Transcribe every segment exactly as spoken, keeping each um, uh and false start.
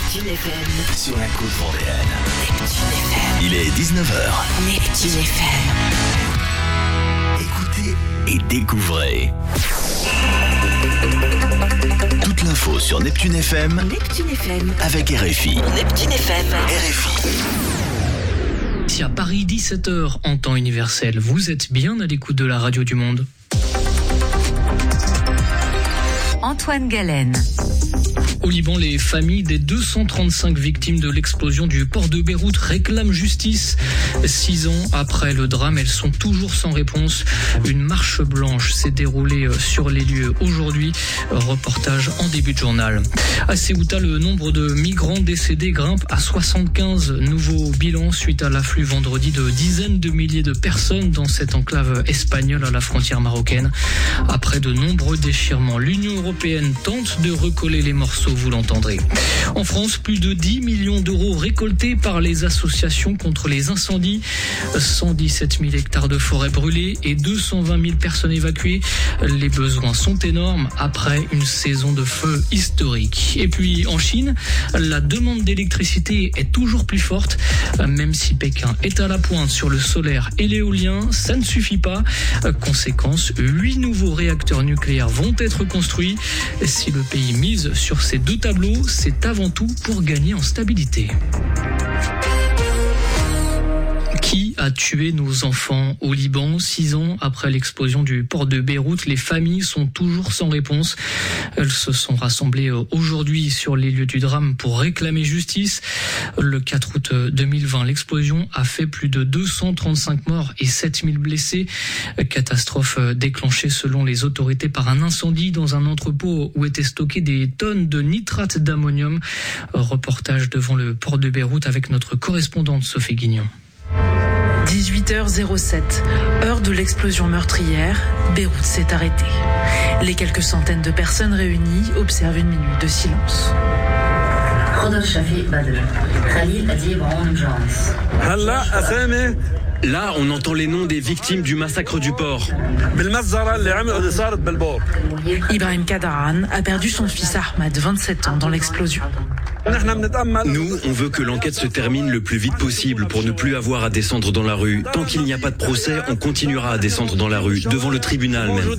Neptune F M. Sur la côte vendéenne. Neptune F M. Il est dix-neuf heures. Neptune F M. Écoutez et découvrez. Toute l'info sur Neptune F M. Neptune F M. Avec R F I. Neptune F M. R F I. Ici à Paris, dix-sept heures en temps universel. Vous êtes bien à l'écoute de la radio du monde. Antoine Galen. Au Liban, les familles des deux cent trente-cinq victimes de l'explosion du port de Beyrouth réclament justice. Six ans après le drame, elles sont toujours sans réponse. Une marche blanche s'est déroulée sur les lieux aujourd'hui. Reportage en début de journal. À Ceuta, le nombre de migrants décédés grimpe à soixante-quinze. Nouveau bilan suite à l'afflux vendredi de dizaines de milliers de personnes dans cette enclave espagnole à la frontière marocaine. Après de nombreux déchirements, l'Union européenne tente de recoller les morceaux. Vous l'entendrez. En France, plus de dix millions d'euros récoltés par les associations contre les incendies. cent dix-sept mille hectares de forêt brûlés et deux cent vingt mille personnes évacuées. Les besoins sont énormes après une saison de feu historique. Et puis en Chine, la demande d'électricité est toujours plus forte. Même si Pékin est à la pointe sur le solaire et l'éolien, ça ne suffit pas. Conséquence, huit nouveaux réacteurs nucléaires vont être construits. Si le pays mise sur ces deux tableaux, c'est avant tout pour gagner en stabilité. Qui a tué nos enfants au Liban? Six ans après l'explosion du port de Beyrouth, les familles sont toujours sans réponse. Elles se sont rassemblées aujourd'hui sur les lieux du drame pour réclamer justice. Le quatre août deux mille vingt, l'explosion a fait plus de deux cent trente-cinq morts et sept mille blessés. Catastrophe déclenchée selon les autorités par un incendie dans un entrepôt où étaient stockées des tonnes de nitrate d'ammonium. Reportage devant le port de Beyrouth avec notre correspondante Sophie Guignon. dix-huit heures sept, heure de l'explosion meurtrière, Beyrouth s'est arrêtée. Les quelques centaines de personnes réunies observent une minute de silence. Là, on entend les noms des victimes du massacre du port. Ibrahim Kadaran a perdu son fils Ahmad, vingt-sept ans, dans l'explosion. Nous, on veut que l'enquête se termine le plus vite possible pour ne plus avoir à descendre dans la rue. Tant qu'il n'y a pas de procès, on continuera à descendre dans la rue, devant le tribunal même.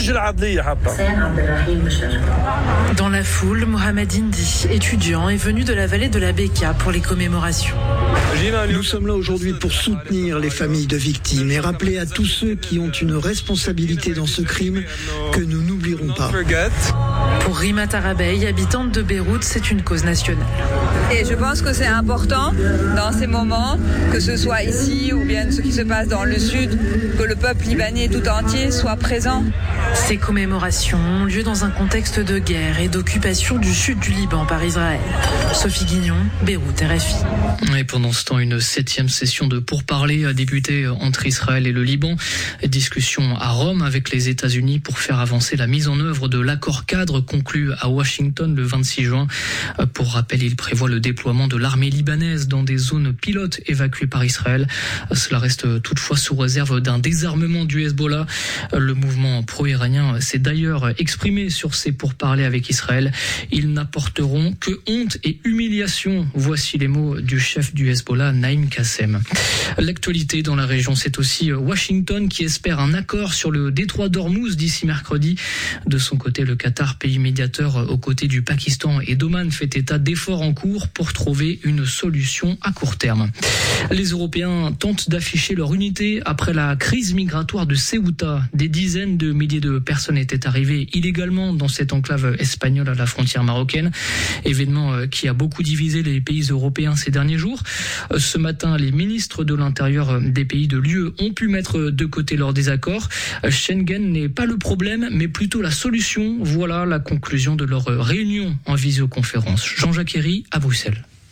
Dans la foule, Mohamed Indi, étudiant, est venu de la vallée de la Beka pour les commémorations. Nous sommes là aujourd'hui pour soutenir les familles de victimes et rappeler à tous ceux qui ont une responsabilité dans ce crime que nous n'oublierons pas. Pour Rima Tarabey, habitante de Beyrouth, c'est une cause nationale. Et je pense que c'est important dans ces moments, que ce soit ici ou bien ce qui se passe dans le sud, que le peuple libanais tout entier soit présent. Ces commémorations ont lieu dans un contexte de guerre et d'occupation du sud du Liban par Israël. Sophie Guignon, Beyrouth, R F I. Et pendant ce temps, une septième session de pourparlers a débuté entre Israël et le Liban. Discussion à Rome avec les États-Unis pour faire avancer la mise en œuvre de l'accord cadre conclu à Washington le vingt-six juin. Pour rappel, il prévoit le déploiement de l'armée libanaise dans des zones pilotes évacuées par Israël. Cela reste toutefois sous réserve d'un désarmement du Hezbollah. Le mouvement pro-iranien s'est d'ailleurs exprimé sur ces pourparlers avec Israël. Ils n'apporteront que honte et humiliation. Voici les mots du chef du Hezbollah, Naïm Kassem. L'actualité dans la région, c'est aussi Washington qui espère un accord sur le détroit d'Ormuz d'ici mercredi. De son côté, le Qatar, pays médiateur aux côtés du Pakistan et d'Oman, fait état d'efforts en cours pour trouver une solution à court terme. Les Européens tentent d'afficher leur unité après la crise migratoire de Ceuta. Des dizaines de milliers de personnes étaient arrivées illégalement dans cette enclave espagnole à la frontière marocaine. Événement qui a beaucoup divisé les pays européens ces derniers jours. Ce matin, les ministres de l'Intérieur des pays de l'U E ont pu mettre de côté leurs désaccords. Schengen n'est pas le problème, mais plutôt la solution. Voilà la conclusion de leur réunion en visioconférence. Jean-Jacques Herry à Bruxelles.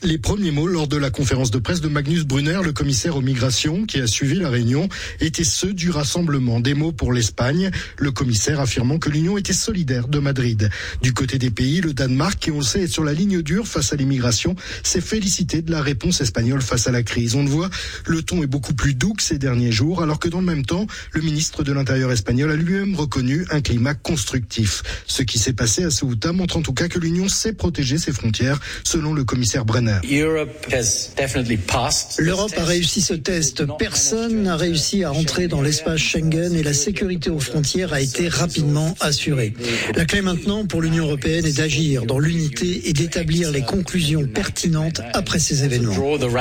Les premiers mots lors de la conférence de presse de Magnus Brunner, le commissaire aux migrations, qui a suivi la réunion, étaient ceux du rassemblement. Des mots pour l'Espagne, le commissaire affirmant que l'Union était solidaire de Madrid. Du côté des pays, le Danemark, qui on le sait est sur la ligne dure face à l'immigration, s'est félicité de la réponse espagnole face à la crise. On le voit, le ton est beaucoup plus doux que ces derniers jours, alors que dans le même temps, le ministre de l'Intérieur espagnol a lui-même reconnu un climat constructif. Ce qui s'est passé à Ceuta montre en tout cas que l'Union sait protéger ses frontières, selon le commissaire Brenner. L'Europe a réussi ce test. Personne n'a réussi à rentrer dans l'espace Schengen et la sécurité aux frontières a été rapidement assurée. La clé maintenant pour l'Union européenne est d'agir dans l'unité et d'établir les conclusions pertinentes après ces événements.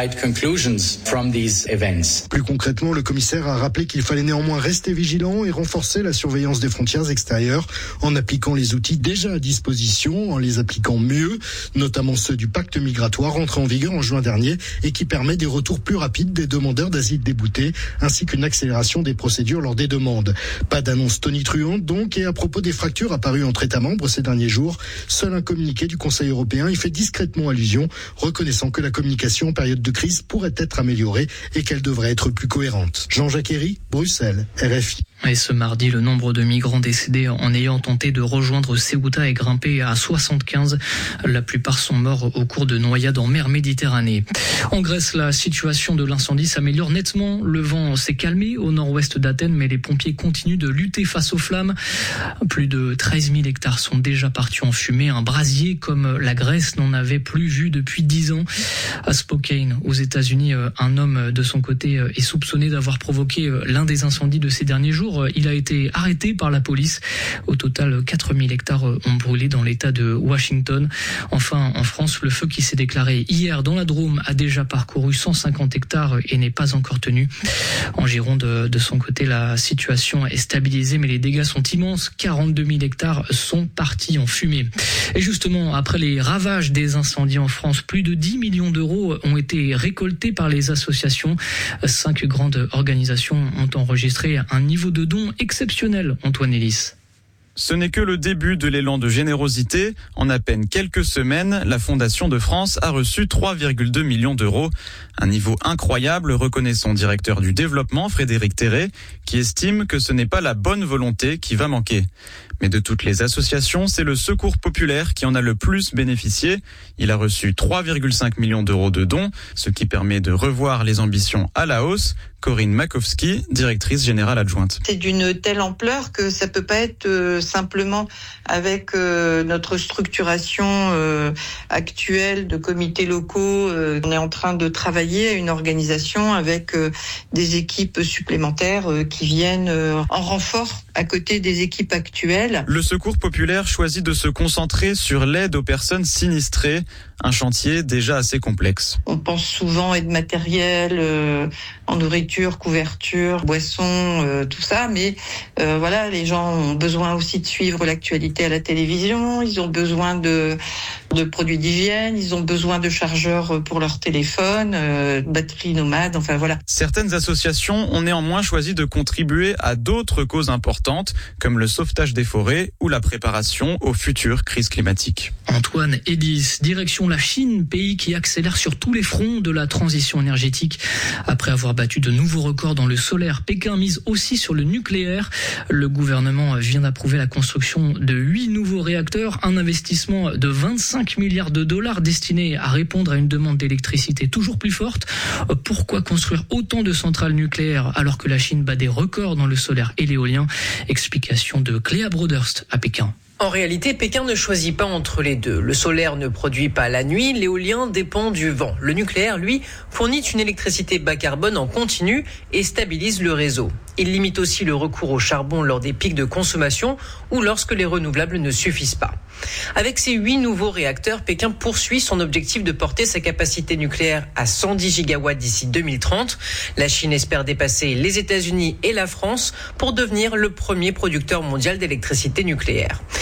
Plus concrètement, le commissaire a rappelé qu'il fallait néanmoins rester vigilant et renforcer la surveillance des frontières extérieures en appliquant les outils déjà à disposition, en les appliquant mieux, notamment ceux du pacte migratoire entré en vigueur en juin dernier et qui permet des retours plus rapides des demandeurs d'asile déboutés ainsi qu'une accélération des procédures lors des demandes. Pas d'annonce tonitruante donc, et à propos des fractures apparues entre États membres ces derniers jours, seul un communiqué du Conseil européen y fait discrètement allusion, reconnaissant que la communication en période de crise pourrait être améliorée et qu'elle devrait être plus cohérente. Jean-Jacques Herry, Bruxelles, R F I. Et ce mardi, le nombre de migrants décédés en ayant tenté de rejoindre Ceuta est grimpé à soixante-quinze. La plupart sont morts au cours de noyades en mer Méditerranée. En Grèce, la situation de l'incendie s'améliore nettement. Le vent s'est calmé au nord-ouest d'Athènes, mais les pompiers continuent de lutter face aux flammes. Plus de treize mille hectares sont déjà partis en fumée. Un brasier comme la Grèce n'en avait plus vu depuis dix ans. À Spokane, aux États-Unis, un homme de son côté est soupçonné d'avoir provoqué l'un des incendies de ces derniers jours. Il a été arrêté par la police. Au total, quatre mille hectares ont brûlé dans l'État de Washington. Enfin, en France, le feu qui s'est déclaré hier dans la Drôme a déjà parcouru cent cinquante hectares et n'est pas encore tenu. En Gironde, de son côté, la situation est stabilisée, mais les dégâts sont immenses. quarante-deux mille hectares sont partis en fumée. Et justement, après les ravages des incendies en France, plus de dix millions d'euros ont été récoltés par les associations. Cinq grandes organisations ont enregistré un niveau de dons exceptionnel, Antoine Ellis. Ce n'est que le début de l'élan de générosité. En à peine quelques semaines, la Fondation de France a reçu trois virgule deux millions d'euros. Un niveau incroyable, reconnaît son directeur du développement, Frédéric Terret, qui estime que ce n'est pas la bonne volonté qui va manquer. Mais de toutes les associations, c'est le Secours populaire qui en a le plus bénéficié. Il a reçu trois virgule cinq millions d'euros de dons, ce qui permet de revoir les ambitions à la hausse. Corinne Makowski, directrice générale adjointe. C'est d'une telle ampleur que ça peut pas être euh, simplement avec euh, notre structuration euh, actuelle de comités locaux. Euh, on est en train de travailler à une organisation avec euh, des équipes supplémentaires euh, qui viennent euh, en renfort à côté des équipes actuelles. Le Secours populaire choisit de se concentrer sur l'aide aux personnes sinistrées, un chantier déjà assez complexe. On pense souvent aide matérielle, euh, en nourriture, couverture, boissons, euh, tout ça, mais euh, voilà, les gens ont besoin aussi de suivre l'actualité à la télévision, ils ont besoin de, de produits d'hygiène, ils ont besoin de chargeurs pour leur téléphone, euh, batteries nomades, enfin voilà. Certaines associations ont néanmoins choisi de contribuer à d'autres causes importantes, comme le sauvetage des forêts ou la préparation aux futures crises climatiques. Antoine Ellis, direction la Chine, pays qui accélère sur tous les fronts de la transition énergétique. Après avoir battu de nouveaux records dans le solaire, Pékin mise aussi sur le nucléaire. Le gouvernement vient d'approuver la construction de huit nouveaux réacteurs, un investissement de vingt-cinq milliards de dollars destiné à répondre à une demande d'électricité toujours plus forte. Pourquoi construire autant de centrales nucléaires alors que la Chine bat des records dans le solaire et l'éolien? Explication de Cléa Broderst à Pékin. En réalité, Pékin ne choisit pas entre les deux. Le solaire ne produit pas la nuit, l'éolien dépend du vent. Le nucléaire, lui, fournit une électricité bas carbone en continu et stabilise le réseau. Il limite aussi le recours au charbon lors des pics de consommation ou lorsque les renouvelables ne suffisent pas. Avec ces huit nouveaux réacteurs, Pékin poursuit son objectif de porter sa capacité nucléaire à cent dix gigawatts d'ici deux mille trente. La Chine espère dépasser les États-Unis et la France pour devenir le premier producteur mondial d'électricité nucléaire.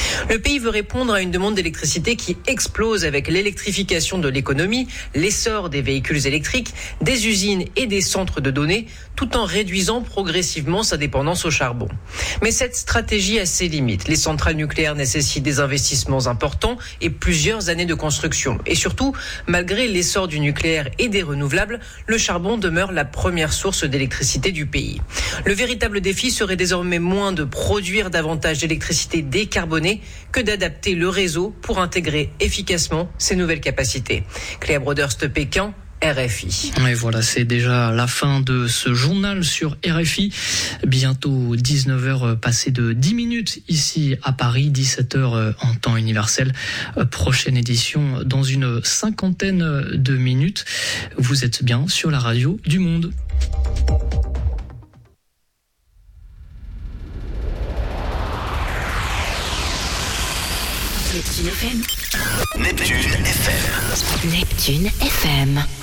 Le pays veut répondre à une demande d'électricité qui explose avec l'électrification de l'économie, l'essor des véhicules électriques, des usines et des centres de données, tout en réduisant progressivement sa dépendance au charbon. Mais cette stratégie a ses limites. Les centrales nucléaires nécessitent des investissements importants et plusieurs années de construction. Et surtout, malgré l'essor du nucléaire et des renouvelables, le charbon demeure la première source d'électricité du pays. Le véritable défi serait désormais moins de produire davantage d'électricité décarbonée que d'adapter le réseau pour intégrer efficacement ces nouvelles capacités. Cléa Broderst, Pékin, R F I. Et voilà, c'est déjà la fin de ce journal sur R F I. Bientôt dix-neuf heures passées de dix minutes ici à Paris, dix-sept heures en temps universel. Prochaine édition dans une cinquantaine de minutes. Vous êtes bien sur la radio du Monde. Neptune F M. Neptune F M. Neptune F M.